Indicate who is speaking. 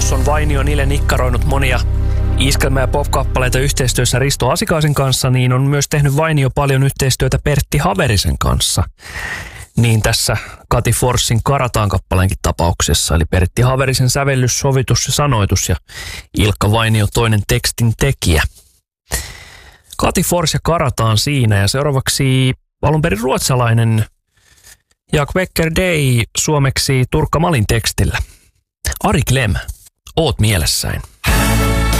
Speaker 1: Tuossa on Vainio Nile nikkaroinut monia iskelmä- ja pop-kappaleita yhteistyössä Risto Asikaisen kanssa, niin on myös tehnyt Vainio paljon yhteistyötä Pertti Haverisen kanssa. Niin tässä Kati Forssin Karataan-kappaleenkin tapauksessa, eli Pertti Haverisen sävellys, sovitus ja sanoitus ja Ilkka Vainio toinen tekstin tekijä. Kati Fors ja Karataan siinä, ja seuraavaksi alunperin ruotsalainen Jak Becker Day suomeksi Turkka Malin tekstillä. Ari Klem, oot mielessäin.